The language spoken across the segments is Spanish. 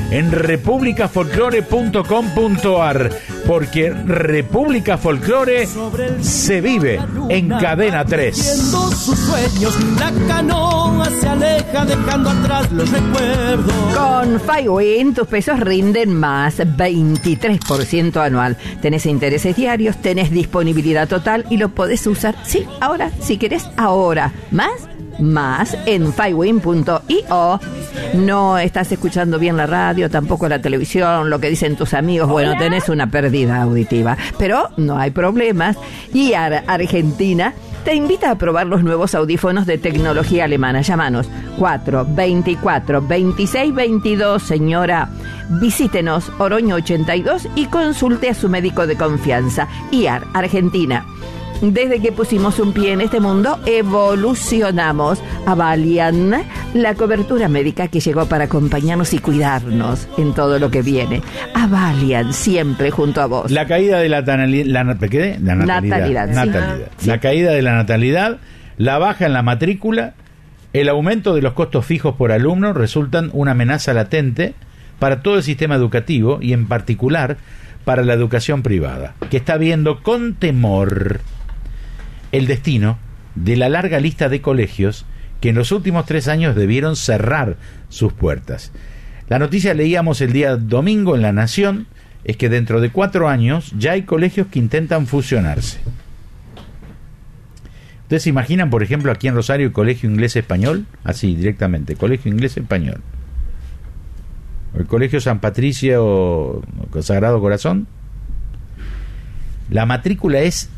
en republicafolklore.com.ar, porque República Folklore se vive en Cadena 3. Sus sueños, la canoa se aleja dejando atrás los recuerdos. Con FiWin tus pesos rinden más, 23% anual. Tenés intereses diarios, tenés disponibilidad total y lo podés usar, sí, ahora, si querés, ahora. Más en FiWin.io. No estás escuchando bien la radio, tampoco la televisión, lo que dicen tus amigos. Bueno, tenés una pérdida auditiva, pero no hay problemas. IAR Argentina te invita a probar los nuevos audífonos de tecnología alemana. Llámanos 424-2622, señora. Visítenos Oroño 82 y consulte a su médico de confianza. IAR Argentina. Desde que pusimos un pie en este mundo, evolucionamos. Avalian, la cobertura médica que llegó para acompañarnos y cuidarnos en todo lo que viene. Avalian, siempre junto a vos. La caída de la natalidad. Sí. La caída de la natalidad, la baja en la matrícula, el aumento de los costos fijos por alumno resultan una amenaza latente para todo el sistema educativo y en particular para la educación privada, que está viendo con temor el destino de la larga lista de colegios que en los últimos 3 años debieron cerrar sus puertas. La noticia leíamos el día domingo en La Nación, es que dentro de 4 años ya hay colegios que intentan fusionarse. ¿Ustedes se imaginan, por ejemplo, aquí en Rosario el Colegio Inglés Español? Así, directamente, Colegio Inglés Español. O el Colegio San Patricio o Sagrado Corazón. La matrícula es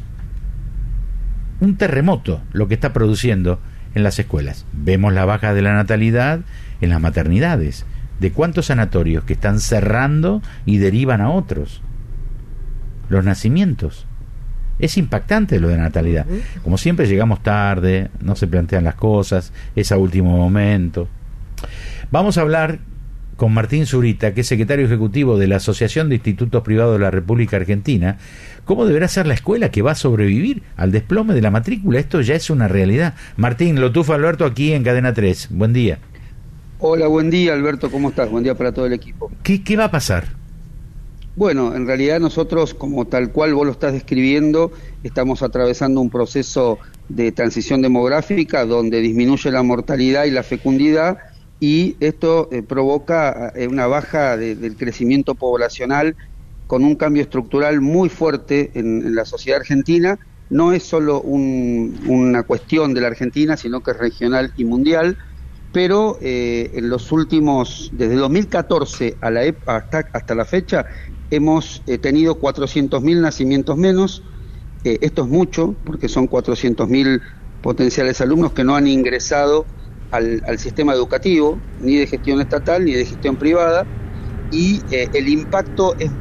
un terremoto lo que está produciendo en las escuelas. Vemos la baja de la natalidad en las maternidades. ¿De cuántos sanatorios que están cerrando y derivan a otros? Los nacimientos. Es impactante lo de la natalidad. Como siempre llegamos tarde, no se plantean las cosas, es a último momento. Vamos a hablar con Martín Zurita, que es secretario ejecutivo de la Asociación de Institutos Privados de la República Argentina, cómo deberá ser la escuela que va a sobrevivir al desplome de la matrícula. Esto ya es una realidad. Martín, lo tufa Alberto aquí en Cadena 3. Buen día. Hola, buen día Alberto, ¿cómo estás? Buen día para todo el equipo. ¿Qué va a pasar? Bueno, en realidad nosotros, como tal cual vos lo estás describiendo, estamos atravesando un proceso de transición demográfica donde disminuye la mortalidad y la fecundidad, y esto provoca una baja del crecimiento poblacional con un cambio estructural muy fuerte en la sociedad argentina. No es solo una cuestión de la Argentina, sino que es regional y mundial, pero en los últimos, desde 2014 hasta la fecha, hemos tenido 400.000 nacimientos menos. Esto es mucho, porque son 400.000 potenciales alumnos que no han ingresado al sistema educativo, ni de gestión estatal ni de gestión privada, y el impacto es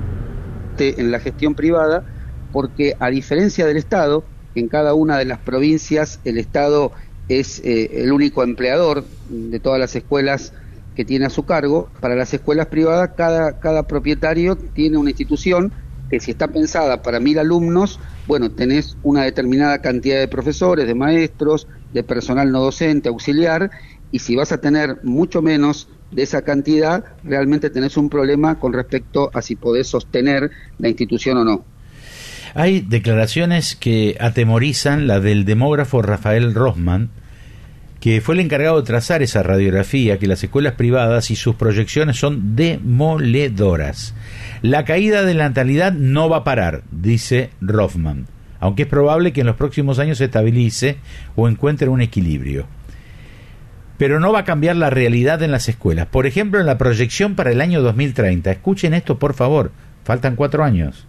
en la gestión privada, porque a diferencia del Estado, en cada una de las provincias el Estado es el único empleador de todas las escuelas que tiene a su cargo. Para las escuelas privadas, cada propietario tiene una institución que, si está pensada para 1.000 alumnos, bueno, tenés una determinada cantidad de profesores, de maestros, de personal no docente, auxiliar, y si vas a tener mucho menos de esa cantidad, realmente tenés un problema con respecto a si podés sostener la institución o no. Hay declaraciones que atemorizan, la del demógrafo Rafael Rossmann, que fue el encargado de trazar esa radiografía, que las escuelas privadas y sus proyecciones son demoledoras. La caída de la natalidad no va a parar, dice Rossmann, aunque es probable que en los próximos años se estabilice o encuentre un equilibrio. Pero no va a cambiar la realidad en las escuelas. Por ejemplo, en la proyección para el año 2030, escuchen esto por favor, faltan 4 años.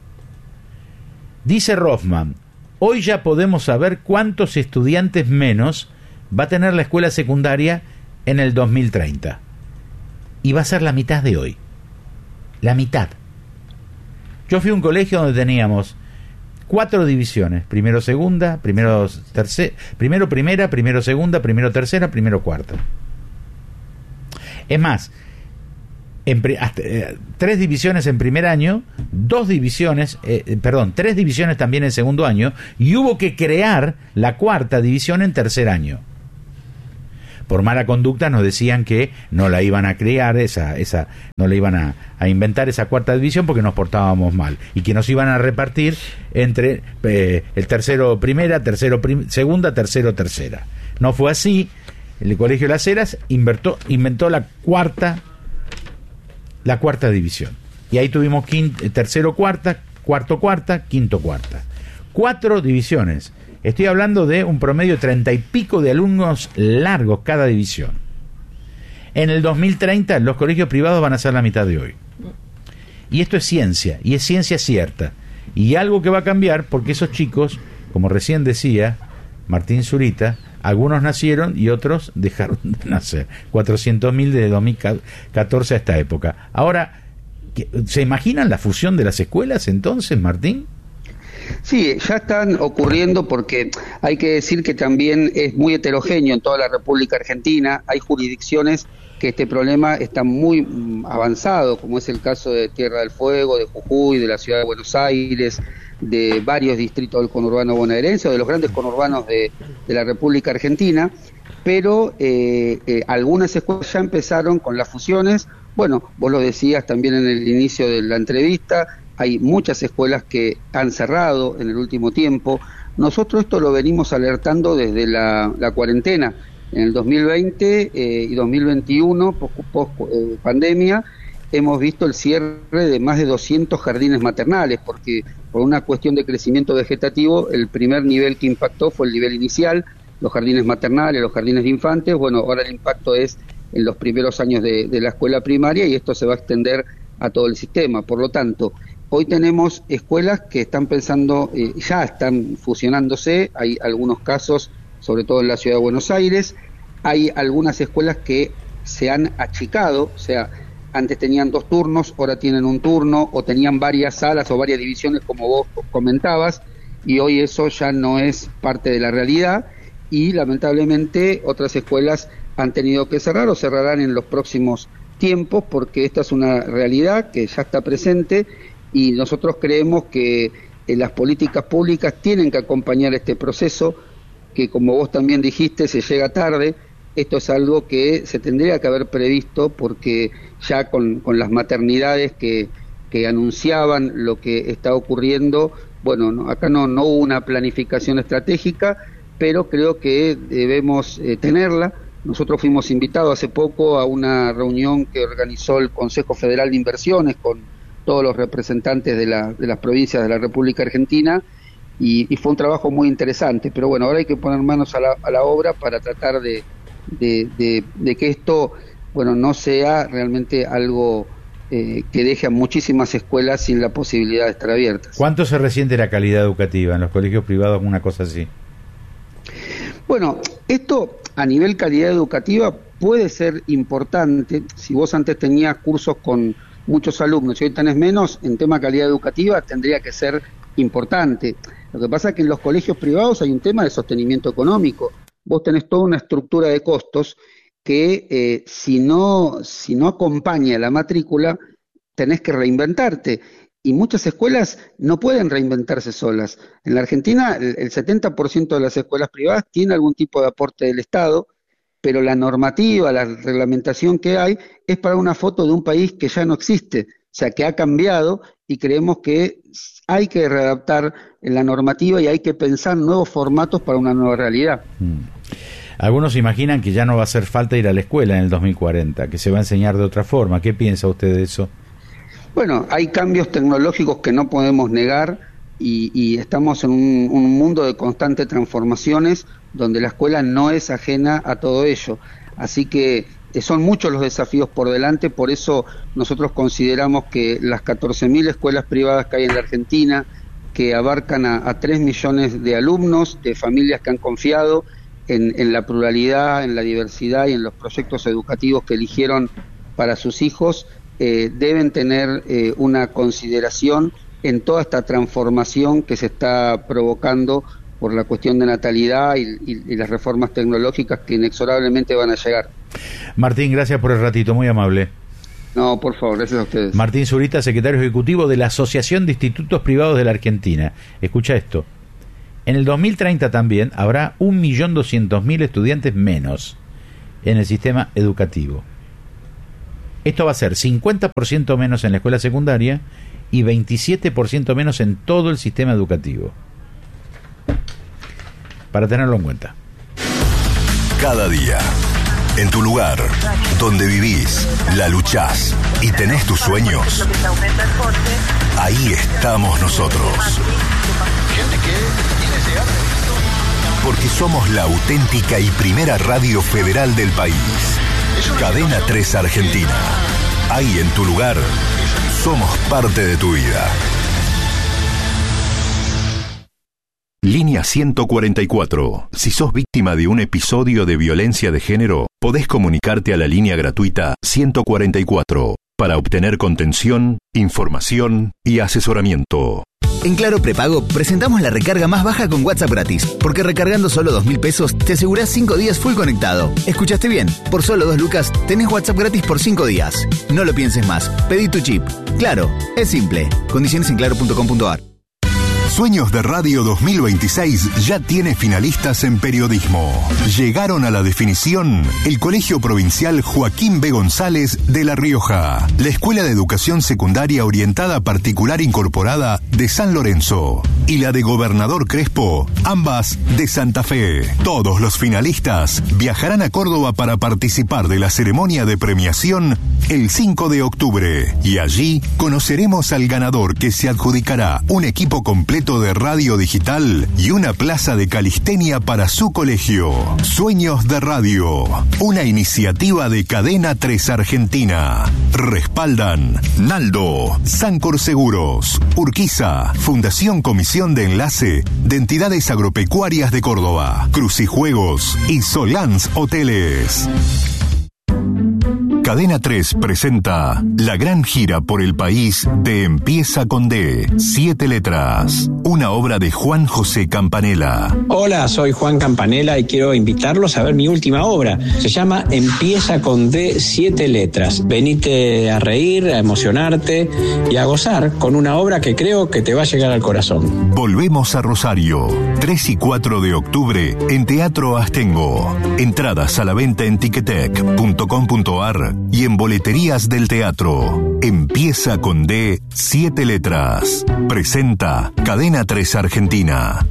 Dice Rossmann, hoy ya podemos saber cuántos estudiantes menos va a tener la escuela secundaria en el 2030. Y va a ser la mitad de hoy. La mitad. Yo fui a un colegio donde teníamos 4 divisiones: primero segunda, primero primera, primero segunda, primero tercera, primero cuarta. Es más, 3 divisiones en primer año, 3 divisiones también en segundo año, y hubo que crear la 4ª división en tercer año. por mala conducta nos decían que no la iban a crear, no la iban a inventar esa cuarta división porque nos portábamos mal, y que nos iban a repartir entre el tercero primera, segunda, tercera. No fue así. El Colegio Las Heras inventó la cuarta división. Y ahí tuvimos tercero cuarta, cuarto cuarta, quinto cuarta. 4 divisiones. Estoy hablando de un promedio de 30 y pico de alumnos largos cada división. En el 2030 los colegios privados van a ser la mitad de hoy. Y esto es ciencia, y es ciencia cierta. Y algo que va a cambiar, porque esos chicos, como recién decía Martín Zurita, algunos nacieron y otros dejaron de nacer. 400.000 desde 2014 a esta época. Ahora, ¿se imaginan la fusión de las escuelas entonces, Martín? Sí, ya están ocurriendo, porque hay que decir que también es muy heterogéneo en toda la República Argentina. Hay jurisdicciones que este problema está muy avanzado, como es el caso de Tierra del Fuego, de Jujuy, de la Ciudad de Buenos Aires, de varios distritos del conurbano bonaerense o de los grandes conurbanos de la República Argentina, pero algunas escuelas ya empezaron con las fusiones. Bueno, vos lo decías también en el inicio de la entrevista, hay muchas escuelas que han cerrado en el último tiempo. Nosotros esto lo venimos alertando desde la cuarentena. En el 2020 y 2021, post pandemia, hemos visto el cierre de más de 200 jardines maternales, porque por una cuestión de crecimiento vegetativo, el primer nivel que impactó fue el nivel inicial, los jardines maternales, los jardines de infantes. Bueno, ahora el impacto es en los primeros años de la escuela primaria, y esto se va a extender a todo el sistema. Por lo tanto, hoy tenemos escuelas que están pensando, ya están fusionándose. Hay algunos casos, sobre todo en la Ciudad de Buenos Aires. Hay algunas escuelas que se han achicado, o sea, antes tenían 2 turnos, ahora tienen un turno, o tenían varias salas o varias divisiones, como vos comentabas, y hoy eso ya no es parte de la realidad, y lamentablemente otras escuelas han tenido que cerrar o cerrarán en los próximos tiempos, porque esta es una realidad que ya está presente, y nosotros creemos que las políticas públicas tienen que acompañar este proceso, que como vos también dijiste, se llega tarde. Esto es algo que se tendría que haber previsto, porque ya con las maternidades que anunciaban lo que está ocurriendo, bueno, acá no hubo una planificación estratégica, pero creo que debemos tenerla. Nosotros fuimos invitados hace poco a una reunión que organizó el Consejo Federal de Inversiones con todos los representantes de las provincias de la República Argentina, y fue un trabajo muy interesante. Pero bueno, ahora hay que poner manos a la obra para tratar de que esto, bueno, no sea realmente algo que deje a muchísimas escuelas sin la posibilidad de estar abiertas. ¿Cuánto se resiente la calidad educativa en los colegios privados, una cosa así? Bueno, esto a nivel calidad educativa puede ser importante. Si vos antes tenías cursos con muchos alumnos y hoy tenés menos, en tema calidad educativa tendría que ser importante. Lo que pasa es que en los colegios privados hay un tema de sostenimiento económico. Vos tenés toda una estructura de costos que si no acompaña la matrícula, tenés que reinventarte. Y muchas escuelas no pueden reinventarse solas. En la Argentina, el 70% de las escuelas privadas tiene algún tipo de aporte del Estado, pero la normativa, la reglamentación que hay, es para una foto de un país que ya no existe, o sea, que ha cambiado, y creemos que hay que readaptar la normativa y hay que pensar nuevos formatos para una nueva realidad. Algunos imaginan que ya no va a hacer falta ir a la escuela en el 2040, que se va a enseñar de otra forma. ¿Qué piensa usted de eso? Bueno, hay cambios tecnológicos que no podemos negar, y estamos en un mundo de constantes transformaciones donde la escuela no es ajena a todo ello. Así que son muchos los desafíos por delante. Por eso nosotros consideramos que las 14.000 escuelas privadas que hay en la Argentina, que abarcan a 3 millones de alumnos, de familias que han confiado en la pluralidad, en la diversidad y en los proyectos educativos que eligieron para sus hijos, deben tener una consideración en toda esta transformación que se está provocando por la cuestión de natalidad y las reformas tecnológicas que inexorablemente van a llegar. Martín, gracias por el ratito, muy amable. No, por favor, gracias a ustedes. Martín Zurita, secretario ejecutivo de la Asociación de Institutos Privados de la Argentina. Escucha esto. En el 2030 también habrá 1.200.000 estudiantes menos. en el sistema educativo. Esto va a ser 50% menos en la escuela secundaria y 27% menos en todo el sistema educativo. Para tenerlo en cuenta. Cada día, en tu lugar, donde vivís, la luchás y tenés tus sueños, ahí estamos nosotros. Porque somos la auténtica y primera radio federal del país. Cadena 3 Argentina. Ahí en tu lugar, somos parte de tu vida. Línea 144. Si sos víctima de un episodio de violencia de género, podés comunicarte a la línea gratuita 144 para obtener contención, información y asesoramiento. En Claro Prepago presentamos la recarga más baja con WhatsApp gratis, porque recargando solo 2.000 pesos te asegurás 5 días full conectado. ¿Escuchaste bien? Por solo 2 lucas tenés WhatsApp gratis por 5 días. No lo pienses más. Pedí tu chip. Claro, es simple. Condiciones en claro.com.ar. Sueños de Radio 2026 ya tiene finalistas en periodismo. Llegaron a la definición el Colegio Provincial Joaquín B. González de La Rioja, la Escuela de Educación Secundaria Orientada Particular Incorporada de San Lorenzo y la de Gobernador Crespo, ambas de Santa Fe. Todos los finalistas viajarán a Córdoba para participar de la ceremonia de premiación el 5 de octubre y allí conoceremos al ganador, que se adjudicará un equipo completo de radio digital y una plaza de calistenia para su colegio. Sueños de Radio, una iniciativa de Cadena 3 Argentina. Respaldan Naldo, Sancor Seguros, Urquiza, Fundación Comisión de Enlace de Entidades Agropecuarias de Córdoba, Crucijuegos y Solans Hoteles. Cadena 3 presenta la gran gira por el país de Empieza con D, 7 letras, una obra de Juan José Campanella. Hola, soy Juan Campanella y quiero invitarlos a ver mi última obra. Se llama Empieza con D, 7 letras. Venite a reír, a emocionarte y a gozar con una obra que creo que te va a llegar al corazón. Volvemos a Rosario, 3 y 4 de octubre en Teatro Astengo. Entradas a la venta en ticketek.com.ar y en boleterías del teatro. Empieza con D, 7 letras. Presenta Cadena 3 Argentina.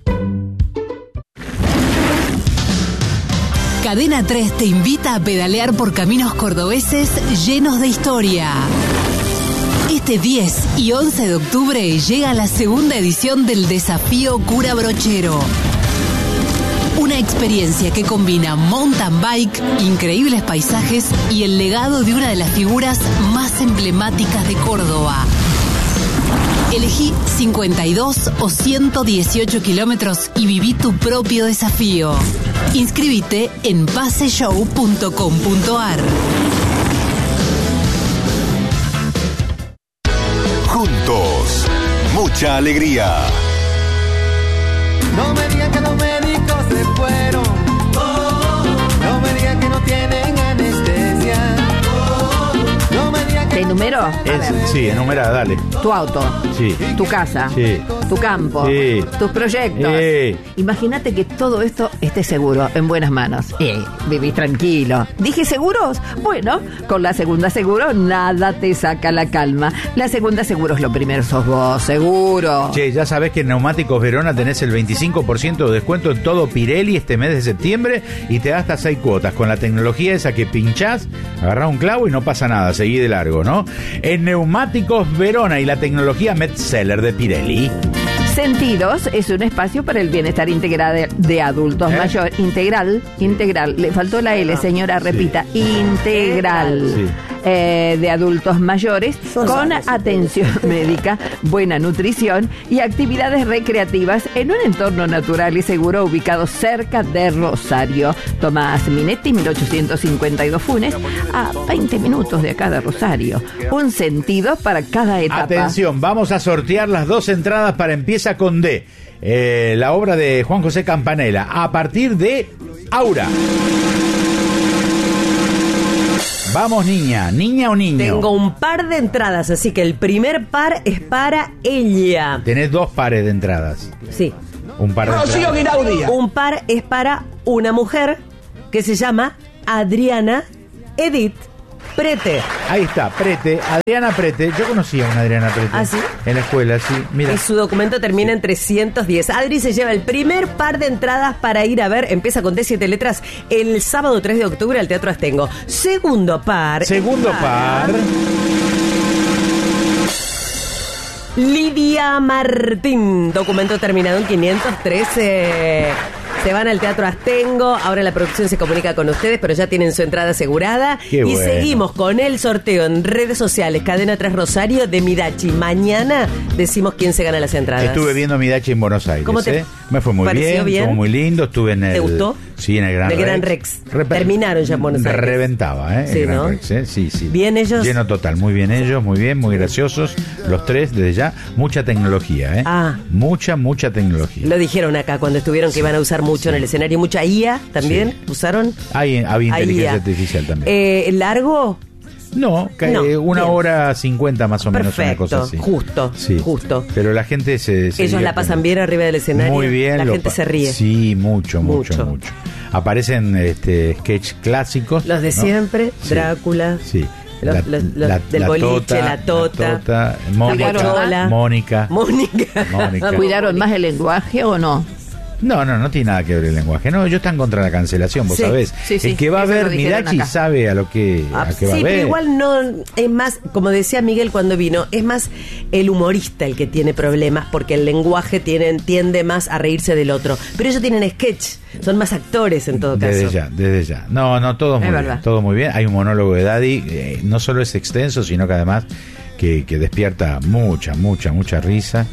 Cadena 3 te invita a pedalear por caminos cordobeses llenos de historia. Este 10 y 11 de octubre llega la segunda edición del Desafío Cura Brochero. Una experiencia que combina mountain bike, increíbles paisajes y el legado de una de las figuras más emblemáticas de Córdoba. Elegí 52 o 118 kilómetros y viví tu propio desafío. Inscríbete en paseshow.com.ar. Juntos, mucha alegría. No me digan que los médicos se fueron. No me digan que no tienen anestesia. No me digan que... ¿Te enumero? Sí, enumera, dale. Tu auto. Sí. Tu casa. Sí. Tu campo. Sí. Tus proyectos. Sí. Imagínate que todo esto esté seguro, en buenas manos. Vivís tranquilo. ¿Dije seguros? Bueno, con la Segunda Seguro nada te saca la calma. La Segunda Seguro es lo primero, sos vos, seguro. Che, ya sabés que en Neumáticos Verona tenés el 25% de descuento en todo Pirelli este mes de septiembre y te da hasta 6 cuotas con la tecnología esa que pinchás, agarrás un clavo y no pasa nada, seguí de largo, ¿no? En Neumáticos Verona y la tecnología Metzeler de Pirelli. Sentidos es un espacio para el bienestar integral de adultos mayores. Integral. Le faltó la L, señora, repita. Sí. Integral. Sí. De adultos mayores con atención médica, buena nutrición y actividades recreativas en un entorno natural y seguro ubicado cerca de Rosario. Tomás Minetti, 1852 Funes, a 20 minutos de acá de Rosario. Un sentido para cada etapa. Atención, vamos a sortear las 2 entradas para Empieza con D, la obra de Juan José Campanella, a partir de Aura. Vamos, niña o niño. Tengo un par de entradas, así que el primer par es para ella. Tenés 2 pares de entradas. Sí. Un par de entradas. Un par es para una mujer que se llama Adriana Edith Prete. Ahí está, Prete, Adriana Prete. Yo conocía a una Adriana Prete. ¿Ah, sí? En la escuela, sí. Mira. Y su documento termina en 310. Adri se lleva el primer par de entradas para ir a ver, empieza con D7 letras, el sábado 3 de octubre al Teatro Astengo. Segundo par. Lidia Martín, documento terminado en 513. Se van al Teatro Astengo, ahora la producción se comunica con ustedes, pero ya tienen su entrada asegurada. Qué y bueno. seguimos con el sorteo en redes sociales, Cadena 3 Rosario de Midachi. Mañana decimos quién se gana las entradas. Estuve viendo Midachi en Buenos Aires. ¿Cómo te Me fue muy pareció bien? Estuvo muy lindo, estuve en el... ¿Te gustó? Sí, en el Gran El Rex. Gran Rex. Terminaron ya en Buenos Aires. Reventaba, ¿eh? Sí, el Gran ¿no? Rex, Sí, sí. ¿Bien ellos? Lleno total, muy bien ellos, muy bien, muy graciosos. Los tres, desde ya, mucha tecnología, ¿eh? Ah. Mucha tecnología. Lo dijeron acá cuando estuvieron que iban a usar mucho en el escenario. Mucha IA también usaron. Había inteligencia IA. artificial también. ¿Largo? No, No, una bien. hora 50 más o menos, una Perfecto, cosa así. justo, Sí. justo. Pero la gente se Ellos divierte la pasan bien arriba del escenario. muy bien. La gente se ríe. Sí, mucho. Aparecen sketch clásicos. Los de ¿no? siempre, Sí. Drácula. Sí. Del boliche, la tota, Mónica. ¿Cuidaron más el lenguaje o no? No tiene nada que ver el lenguaje. No, ellos están contra la cancelación, vos Sí, sabés. sí, El que va a eso ver lo dijeron Midachi acá. sabe a lo que va a Sí, ver. pero igual no, es más, como decía Miguel cuando vino, es más el humorista el que tiene problemas porque el lenguaje tiende más a reírse del otro. Pero ellos tienen sketch, son más actores en todo caso. Desde ya. No, todo muy bien. verdad. Todo muy bien. Hay un monólogo de Daddy, no solo es extenso, sino que además que despierta mucha risa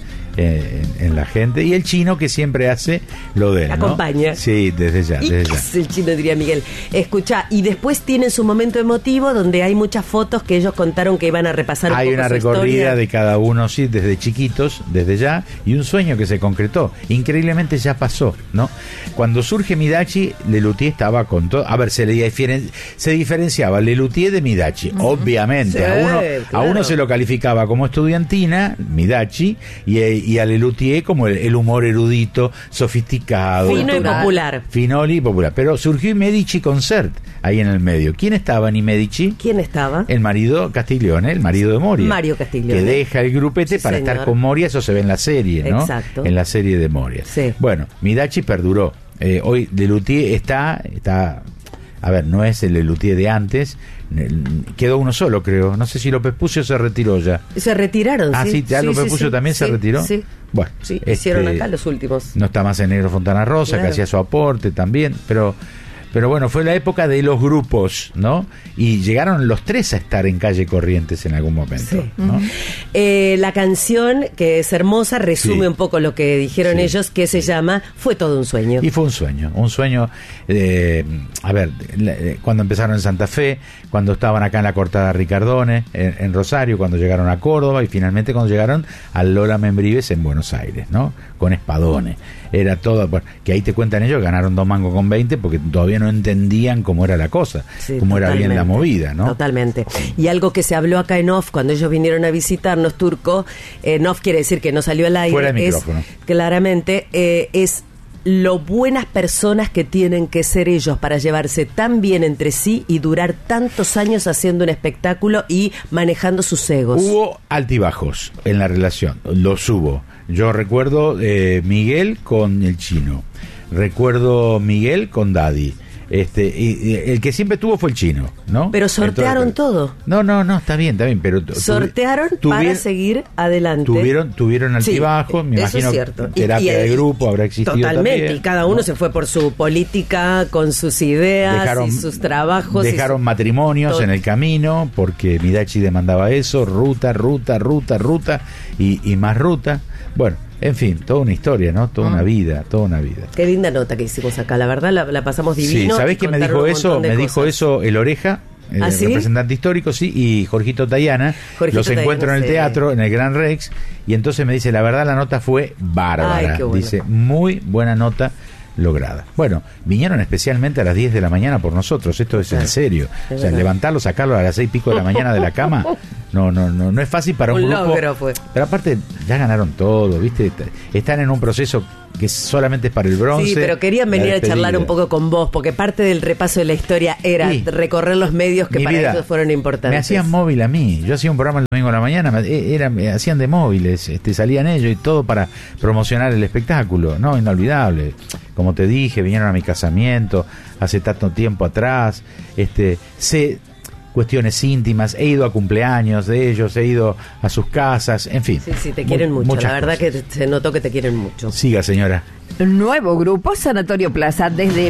en la gente. Y el chino que siempre hace lo de él, ¿no? Acompaña. Sí, desde ya. ¿Y qué es el chino, diría Miguel? Escucha, y después tienen su momento emotivo donde hay muchas fotos que ellos contaron que iban a repasar un Hay poco una su recorrida historia. de cada uno, sí, desde chiquitos, desde ya, y un sueño que se concretó. Increíblemente ya pasó, ¿no? Cuando surge Midachi, Lelutier estaba con todo. A ver, se diferenciaba Lelutier de Midachi, obviamente. Sí, A claro. uno se lo calificaba como estudiantina, Midachi, y a Lelutier como el humor erudito, sofisticado. Fino y popular. Fino y popular. Pero surgió i Medici Concert ahí en el medio. ¿Quién estaba en i Medici? ¿Quién estaba? El marido Castiglione, el marido de Moria. Mario Castiglione. Que deja el grupete Sí, para señor. estar con Moria, eso se ve en la serie, ¿no? Exacto. En la serie de Moria. Sí. Bueno, Midachi perduró. Hoy Lelutier está, a ver, no es el Lelutier de antes, quedó uno solo, creo. No sé si López Pucio se retiró ya. Se retiraron, Ah, sí, ya López Pucio también se retiró. Sí. Bueno, Sí, hicieron acá los últimos. no está más en Negro Fontana Rosa, Claro. que hacía su aporte también, pero bueno, fue la época de los grupos, ¿no? Y llegaron los tres a estar en Calle Corrientes en algún momento, Sí. ¿no? La canción, que es hermosa, resume Sí. un poco lo que dijeron Sí. ellos, que se llama Fue todo un sueño. Y fue un sueño, a ver, cuando empezaron en Santa Fe, cuando estaban acá en la Cortada Ricardone, en Rosario, cuando llegaron a Córdoba y finalmente cuando llegaron al Lola Membrives en Buenos Aires, ¿no? Con espadones. Era todo, bueno, que ahí te cuentan ellos, ganaron 2 mangos con 20 porque todavía no entendían cómo era la cosa, Sí, cómo era bien la totalmente, movida, ¿no? Totalmente. Y algo que se habló acá en off cuando ellos vinieron a visitarnos, Turco, en off quiere decir que no salió al aire. Fuera de es, micrófono. claramente, es lo buenas personas que tienen que ser ellos para llevarse tan bien entre sí y durar tantos años haciendo un espectáculo y manejando sus egos. Hubo altibajos en la relación, los hubo. Yo recuerdo Miguel con el chino, recuerdo Miguel con Daddy. Y el que siempre tuvo fue el chino, ¿no? Pero sortearon todo. No, está bien, pero Sortearon para seguir adelante. Tuvieron altibajos, Sí, me eso imagino es cierto. terapia de grupo habrá existido totalmente, también, y cada uno ¿no? se fue por su política, con sus ideas y sus trabajos. Dejaron y matrimonios en el camino porque Midachi demandaba eso, ruta y más ruta. Bueno, en fin, toda una historia, ¿no? Toda una vida. Qué linda nota que hicimos acá, la verdad la pasamos divino. Sí, ¿sabés quién me dijo eso? Me dijo eso el Oreja, ¿Ah, sí? representante histórico, sí, y Jorgito Tayana. Jorgito Los encuentro Tayana, en el sí. teatro, en el Gran Rex, y entonces me dice, la verdad la nota fue bárbara. Ay, qué bueno. Dice, muy buena nota lograda. Bueno, vinieron especialmente a las 10 de la mañana por nosotros, esto es en serio. O sea, verdad. levantarlos, sacarlos a las 6:00 de la mañana de la cama, no es fácil para un grupo. logro fue. Pero aparte, ya ganaron todo, ¿viste? Están en un proceso que solamente es para el bronce. Sí, pero querían venir a charlar un poco con vos, porque parte del repaso de la historia era recorrer los medios que para ellos fueron importantes. Me hacían móvil a mí. Yo hacía un programa el domingo a la mañana, me hacían de móviles, salían ellos y todo para promocionar el espectáculo, ¿no? Inolvidable. Como te dije, vinieron a mi casamiento hace tanto tiempo atrás, cuestiones íntimas, he ido a cumpleaños de ellos, he ido a sus casas, en fin. Sí, te quieren mucho, la verdad cosas. que se notó que te quieren mucho. Siga, señora. Nuevo grupo, Sanatorio Plaza, desde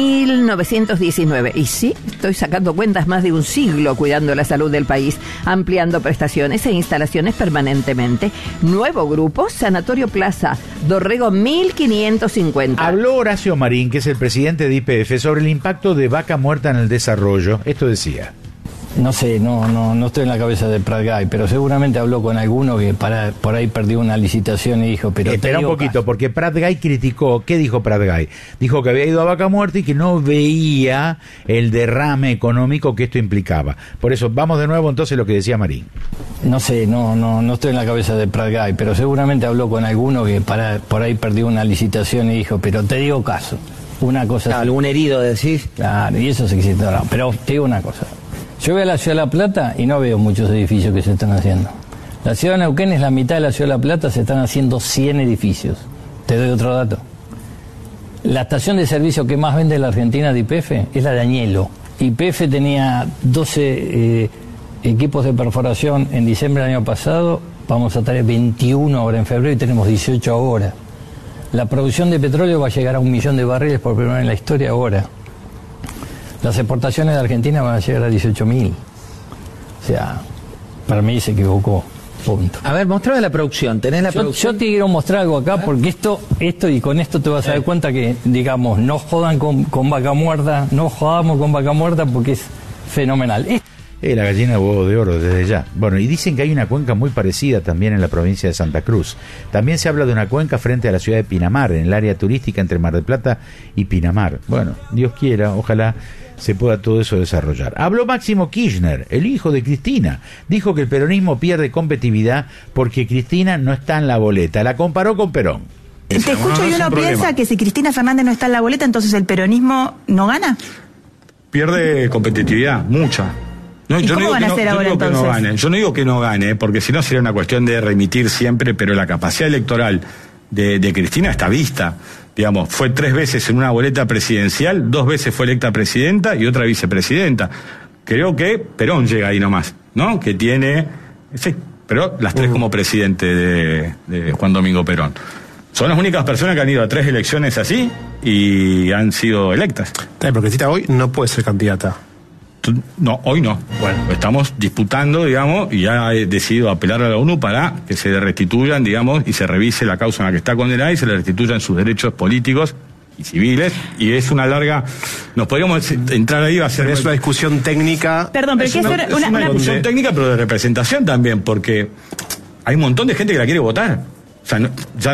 1919. Y sí, estoy sacando cuentas, más de un siglo cuidando la salud del país, ampliando prestaciones e instalaciones permanentemente. Nuevo grupo, Sanatorio Plaza, Dorrego 1550. Habló Horacio Marín, que es el presidente de YPF, sobre el impacto de vaca muerta en el desarrollo. Esto decía. No sé, no estoy en la cabeza de Prat Guy, pero seguramente habló con alguno que por ahí perdió una licitación y dijo, pero espera un poquito, porque Prat Guy criticó. ¿Qué dijo Prat Guy? Dijo que había ido a vaca muerta y que no veía el derrame económico que esto implicaba. Por eso, vamos de nuevo entonces a lo que decía Marín. No sé, no estoy en la cabeza de Prat Guy, pero seguramente habló con alguno que por ahí perdió una licitación y dijo, pero te digo caso, una cosa... ¿Algún herido decís? Claro, y eso se existe. No, pero te digo una cosa. Yo voy a la Ciudad de La Plata y no veo muchos edificios que se están haciendo. La ciudad de Neuquén es la mitad de la Ciudad de La Plata, se están haciendo 100 edificios. Te doy otro dato. La estación de servicio que más vende la Argentina de YPF es la de Añelo. YPF tenía 12 equipos de perforación en diciembre del año pasado, vamos a tener 21 ahora en febrero y tenemos 18 ahora. La producción de petróleo va a llegar a 1 millón de barriles por primera vez en la historia ahora. Las exportaciones de Argentina van a llegar a 18.000. O sea, para mí se equivocó. Punto. A ver, mostrame la producción. ¿Tenés la producción? Yo te quiero mostrar algo acá, porque esto y con esto te vas a dar cuenta que, digamos, no jodan con vaca muerta, no jodamos con vaca muerta porque es fenomenal. La gallina de huevo de oro desde ya. Bueno, y dicen que hay una cuenca muy parecida también en la provincia de Santa Cruz. También se habla de una cuenca frente a la ciudad de Pinamar, en el área turística entre Mar del Plata y Pinamar. Bueno, Dios quiera, ojalá se pueda todo eso desarrollar. Habló Máximo Kirchner, el hijo de Cristina. Dijo que el peronismo pierde competitividad porque Cristina no está en la boleta. La comparó con Perón. Te escucho y uno piensa que si Cristina Fernández no está en la boleta, entonces el peronismo no gana. Pierde competitividad, mucha. No, ¿Y cómo van a hacer ahora entonces? Yo no digo que no gane, porque si no sería una cuestión de remitir siempre, pero la capacidad electoral de Cristina está vista. Digamos, fue 3 veces en una boleta presidencial, 2 veces fue electa presidenta y otra vicepresidenta. Creo que Perón llega ahí nomás, ¿no? Que tiene, sí, pero las 3 como presidente de Juan Domingo Perón. Son las únicas personas que han ido a 3 elecciones así y han sido electas. Pero Cristina hoy no puede ser candidata. No, hoy no. Bueno, estamos disputando, digamos, y ya he decidido apelar a la ONU para que se le restituyan, digamos, y se revise la causa en la que está condenada y se le restituyan sus derechos políticos y civiles. Y es una larga... Nos podríamos entrar ahí, va a ser... Es una discusión técnica... Perdón, pero es una discusión técnica, pero de representación también, porque hay un montón de gente que la quiere votar. O sea,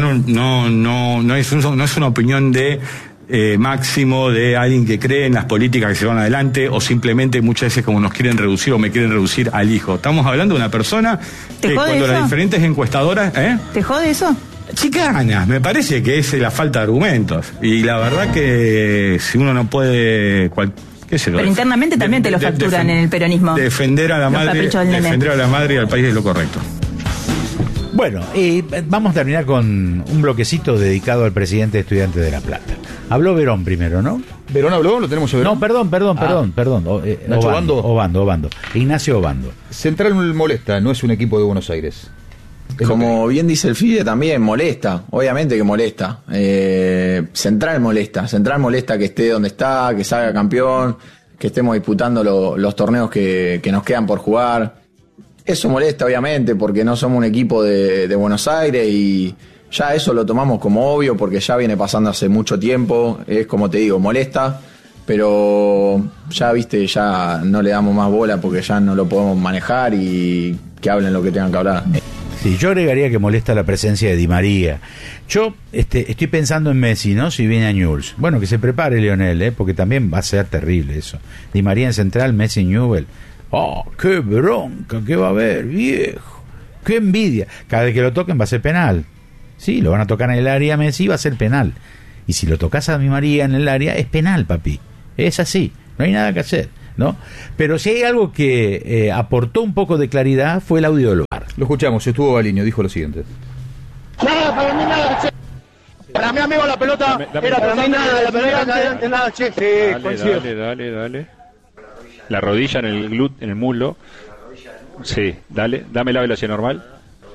no es una opinión de... Máximo, de alguien que cree en las políticas que se van adelante, o simplemente muchas veces como nos quieren reducir o me quieren reducir al hijo. Estamos hablando de una persona que cuando las diferentes encuestadoras... ¿Te jode eso? Chicanas, me parece que es la falta de argumentos. Y la verdad que si uno no puede... Pero internamente también te lo facturan en el peronismo. Defender a la madre y al país es lo correcto. Bueno, vamos a terminar con un bloquecito dedicado al presidente de Estudiantes de La Plata. Habló Verón primero, ¿no? ¿Verón habló? ¿Lo tenemos a Verón? No, perdón. Nacho Obando. Ignacio Obando. Central molesta, no es un equipo de Buenos Aires. Como bien dice el FIDE, también molesta, obviamente que molesta. Central molesta que esté donde está, que salga campeón, que estemos disputando los torneos que nos quedan por jugar. Eso molesta, obviamente, porque no somos un equipo de Buenos Aires y ya eso lo tomamos como obvio porque ya viene pasando hace mucho tiempo. Es como te digo, molesta, pero ya, viste, ya no le damos más bola porque ya no lo podemos manejar y que hablen lo que tengan que hablar. Sí, yo agregaría que molesta la presencia de Di María. Yo estoy pensando en Messi, ¿no? Si viene a Newell's. Bueno, que se prepare Lionel, porque también va a ser terrible eso. Di María en Central, Messi en Newell's. ¡Oh, qué bronca que va a haber, viejo! ¡Qué envidia! Cada vez que lo toquen va a ser penal. Sí, lo van a tocar en el área Messi, va a ser penal. Y si lo tocas a Di María en el área, es penal, papi. Es así, no hay nada que hacer, ¿no? Pero si hay algo que aportó un poco de claridad, fue el audio del VAR. Lo escuchamos, estuvo Baliño, dijo lo siguiente. Nada, para mí nada, che. Para mí, amigo, la pelota era para mí nada, la pelota adelante, nada, che. Sí, dale. La rodilla en el glúteo, en el muslo. Sí, dale, dame la velocidad normal.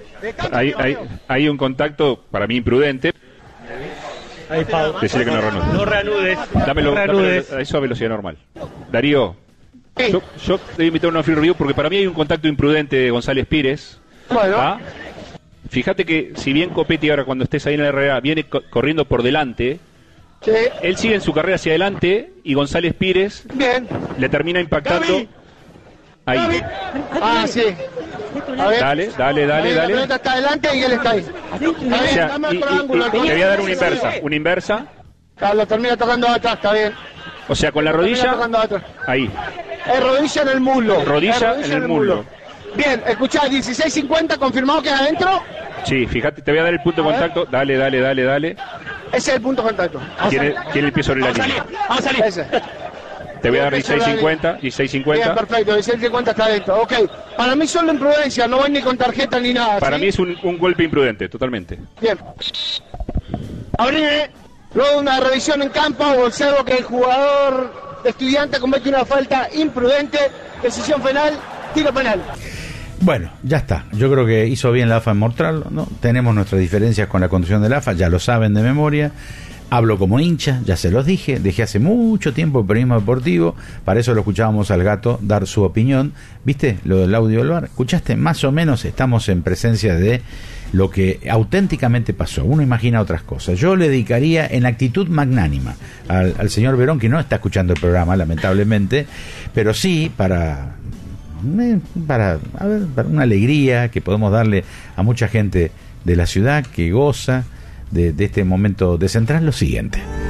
Hay un contacto, para mí, imprudente. Ahí, Pau. Decirle que no reanudes. No reanudes. Dámelo a eso a velocidad normal. Darío, yo te voy a invitar a una free review porque para mí hay un contacto imprudente de González Pires. Bueno. ¿Ah? Fíjate que si bien Copetti ahora cuando estés ahí en la RA viene corriendo por delante, sí, él sigue en su carrera hacia adelante y González Pires le termina impactando. Gaby. Ahí. Gaby. Ah, sí. A ver. Dale. La pelota está adelante y él está ahí. O sea, Dame otro ángulo. te voy a dar una inversa. Lo termina tocando atrás, está bien. O sea, con la rodilla. Ahí. Rodilla en el muslo. Rodilla en el muslo. Bien, escuchá, 16.50, confirmado que es adentro. Sí, fíjate, te voy a dar el punto de contacto. Dale. Ese es el punto de contacto. Tiene el pie sobre la línea. Vamos a salir. Ese. Te voy a dar 16.50. Bien, perfecto, 16.50 está adentro. Ok, para mí solo imprudencia, no voy ni con tarjeta ni nada. Para ¿sí? mí es un golpe imprudente, totalmente. Bien. Abrime, luego de una revisión en campo, observo que el jugador de Estudiante comete una falta imprudente, decisión penal, tiro penal. Bueno, ya está. Yo creo que hizo bien la AFA en mostrarlo, ¿no? Tenemos nuestras diferencias con la conducción de la AFA, ya lo saben de memoria. Hablo como hincha, ya se los dije, dejé hace mucho tiempo el periodismo deportivo, para eso lo escuchábamos al Gato dar su opinión. ¿Viste lo del audio del VAR? ¿Escuchaste? Más o menos estamos en presencia de lo que auténticamente pasó. Uno imagina otras cosas. Yo le dedicaría en actitud magnánima al señor Verón, que no está escuchando el programa, lamentablemente, pero sí para una alegría que podemos darle a mucha gente de la ciudad que goza de este momento de central, lo siguiente.